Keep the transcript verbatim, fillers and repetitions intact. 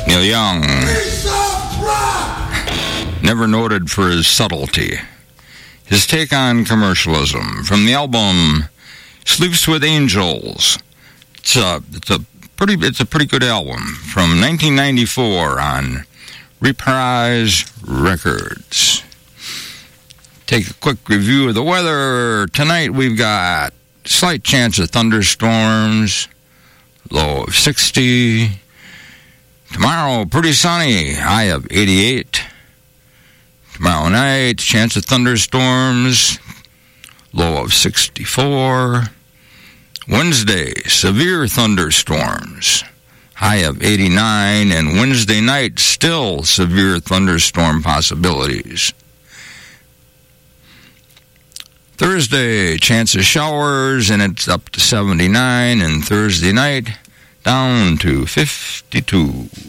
Neil Young, never noted for his subtlety. His take on commercialism from the album Sleeps with Angels. It's a, it's a pretty it's a pretty good album from nineteen ninety-four on Reprise Records. Take a quick review of the weather. Tonight we've got slight chance of thunderstorms, low of sixty. Tomorrow, pretty sunny, high of eighty-eight. Tomorrow night, chance of thunderstorms, low of sixty-four. Wednesday, severe thunderstorms, high of eighty-nine. And Wednesday night, still severe thunderstorm possibilities. Thursday, chance of showers, and it's up to seventy-nine. And Thursday night, down to fifty-two.